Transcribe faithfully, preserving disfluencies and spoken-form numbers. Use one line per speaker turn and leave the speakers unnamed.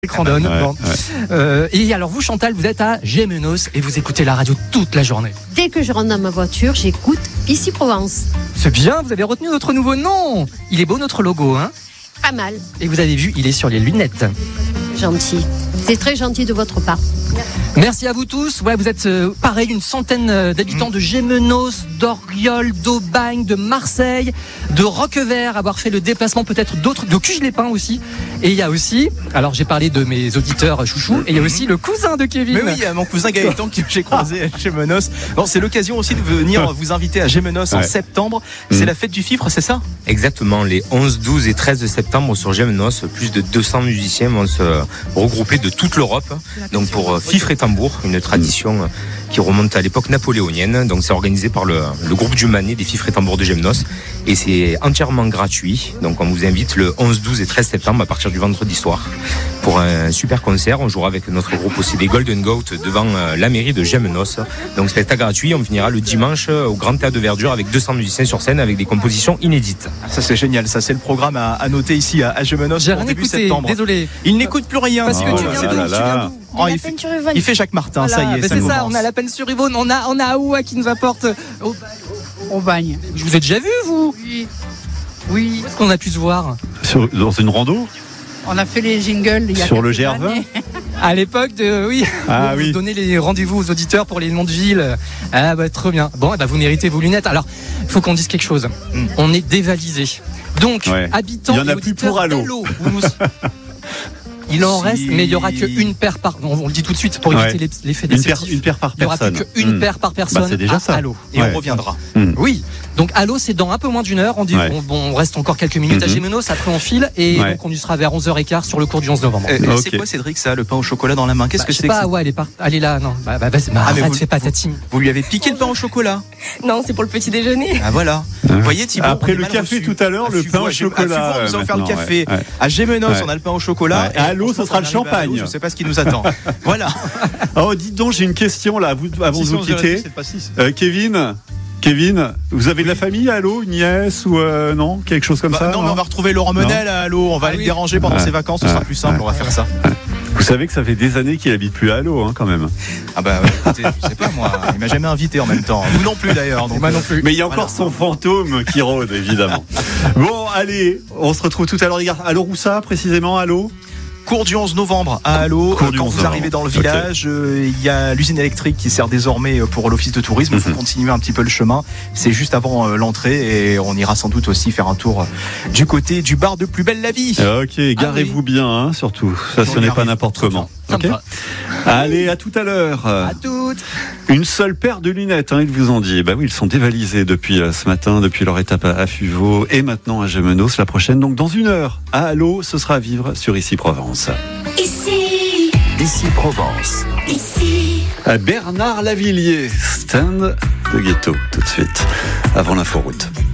Crandonne.
Ouais,
bon.
ouais.
Euh, et alors vous, Chantal, vous êtes à Gémenos et vous écoutez la radio toute la journée.
Dès que je rentre dans ma voiture, j'écoute Ici Provence.
C'est bien, vous avez retenu notre nouveau nom. Il est beau notre logo, hein.
Pas mal.
Et vous avez vu, il est sur les lunettes.
Gentil. C'est très gentil de votre part.
Merci à vous tous. Ouais, vous êtes euh, pareil, une centaine euh, d'habitants de Gémenos, d'Oriol, d'Aubagne, de Marseille, de Roquevert, avoir fait le déplacement peut-être d'autres, de Cuges-les-Pins aussi. Et il y a aussi, alors j'ai parlé de mes auditeurs chouchous, et il y a aussi le cousin de Kevin.
Mais oui, il y a mon cousin Gaëtan que j'ai croisé à Gémenos. Bon, c'est l'occasion aussi de venir vous inviter à Gémenos en
Ouais.
septembre. C'est
Mmh.
la fête du fifre, c'est ça?
Exactement, les onze, douze et treize septembre sur Gémenos, plus de deux cents musiciens vont se regrouper de toute l'Europe. Donc pour Fifre et Tambour, une tradition qui remonte à l'époque napoléonienne. Donc c'est organisé par le, le groupe du Manet des Fifres et Tambours de Gémenos. Et c'est entièrement gratuit. Donc on vous invite le onze, douze et treize septembre à partir du vendredi soir pour un super concert. On jouera avec notre groupe aussi des Golden Goat devant la mairie de Gémenos. Donc spectacle gratuit. On finira le dimanche au Grand Théâtre de Verdure avec deux cents musiciens sur scène avec des compositions inédites.
Ah, ça c'est génial, ça c'est le programme à, à noter ici à, à Gémenos
J'ai
pour
rien
début
écouté,
septembre.
désolé.
Il n'écoute plus rien.
Parce que
Oh
tu
là
viens
là
d'où,
là
tu
là.
viens d'où
Oh, il, fait, il fait Jacques Martin, ça y
Voilà,
est,
ben
ça
c'est ça,
commence.
on a la peine sur Yvonne, on a, on a Aoua qui nous apporte. Oh,
Au bagne.
je vous ai déjà vu, vous?
Oui.
Oui. Est-ce qu'on a pu se voir?
Sur- dans une rando
On a fait les jingles il y a
Sur le
quelques
G R vingt
années.
À l'époque de, oui.
Ah
vous
oui.
donnez les rendez-vous aux auditeurs pour les noms de villes. Ah bah trop bien. Bon, eh bah, vous méritez vos lunettes. Alors, il faut qu'on dise quelque chose.
Mm.
On est dévalisé. Donc,
Ouais.
habitants
Il y en a
et
plus
auditeurs
pour Allo.
d'Allo, vous nous- Il en
Si.
reste, mais il n'y aura qu'une paire par. On, on le dit tout de suite pour éviter
Ouais.
les- l'effet
une paire,
déceptif.
une paire par
Il n'y aura plus
personne.
qu'une
Hmm.
paire par personne.
Bah, c'est déjà
à
ça.
Allo.
Et
Ouais.
on reviendra.
Oui. Donc Allo, c'est dans un peu moins d'une heure. On dit,
Ouais.
on, bon, on reste encore quelques minutes à
Mhm.
Gémenos. Après, on file et
Ouais.
donc on y sera vers onze heures quinze sur le cours du onze novembre.
Euh,
Ok.
C'est quoi Cédric ça, le pain au chocolat dans la main? Qu'est-ce
Bah,
que
je sais
c'est que
pas,
ça
ouais, elle est, par... elle est là, non. Bah, bah, vas-y, bah,
Ah, mais
arrête,
vous-
fais pas ta team.
Vous lui avez piqué le pain au chocolat?
Non, c'est pour le petit déjeuner.
Ah voilà. Vous voyez Thibaut,
Après
on est
le
mal
café
reçu.
tout à l'heure,
À
le
Fuvaux,
pain au
à Gé- à
chocolat.
Fuvaux, on nous a
euh,
offert le
maintenant,
café.
ouais, ouais.
À Gémenos,
Ouais.
on a le pain au chocolat.
Ouais. À Allo,
franchement,
ce sera
quand
le
on arrive à Allo,
champagne.
Je sais pas ce qui nous attend. Voilà.
Oh, dites donc, j'ai une question là, vous, avant de
six
vous
cent zéro
quitter.
six, c'est pas six.
Euh, Kevin, Kevin, vous avez de la famille à Allo, une nièce ou euh, non, quelque chose comme
Bah,
ça
non, mais on va retrouver Laurent Menel à Allo. On va
Ah
aller
oui.
le déranger pendant
Ouais.
ses vacances. Ce
Ouais.
sera plus simple. On va faire ça.
Vous savez que ça fait des années qu'il habite plus à Allo, hein, quand même.
Ah bah, ouais, écoutez, je sais pas moi. Il m'a jamais invité en même temps. Vous non plus d'ailleurs. Donc,
Moi non
euh,
plus.
Mais il y a encore son fantôme qui rôde, évidemment. Bon, allez, on se retrouve tout à l'heure, les gars. Allo Roussa, précisément, Allo.
Cours du onze novembre à Allo.
Cours du
Quand
onze
vous
novembre.
arrivez dans le
Ok.
village, euh, il y a l'usine électrique qui sert désormais pour l'office de tourisme. Il faut
Mhm.
continuer un petit peu le chemin. C'est juste avant euh, l'entrée et on ira sans doute aussi faire un tour euh, du côté du bar de Plus Belle la Vie.
Ok, garez-vous bien, hein, surtout. Ça, ce
On y
n'est pas
arrive.
n'importe
Très
comment.
Ça me
Ok.
va.
Allez, à tout à l'heure.
À toutes.
Une seule paire de lunettes, hein, ils vous ont dit. Bah oui, ils sont dévalisés depuis euh, ce matin, depuis leur étape à, à Fuvaux et maintenant à Gémenos. La prochaine, donc dans une heure, à Allo, ce sera à vivre sur Ici Provence.
Ici,
Ici Provence.
ici.
À Bernard Lavillier, stand de ghetto, tout de suite, avant l'inforoute.